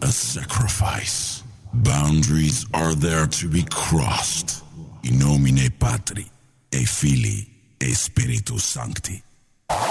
a sacrifice. Boundaries are there to be crossed. In nomine Patri, et Filii, et Spiritus Sancti.